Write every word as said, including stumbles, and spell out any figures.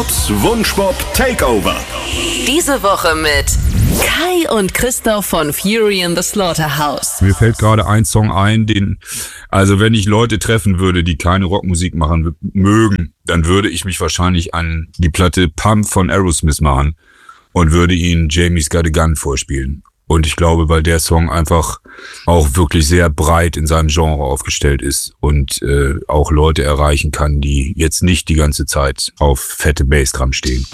Wunschpop Takeover. Diese Woche mit Kai und Christoph von Fury in the Slaughterhouse. Mir fällt gerade ein Song ein, den, also wenn ich Leute treffen würde, die keine Rockmusik machen w- mögen, dann würde ich mich wahrscheinlich an die Platte Pump von Aerosmith machen und würde ihnen Jamie's Got a Gun vorspielen. Und ich glaube, weil der Song einfach auch wirklich sehr breit in seinem Genre aufgestellt ist und äh, auch Leute erreichen kann, die jetzt nicht die ganze Zeit auf fette Bassdrum stehen.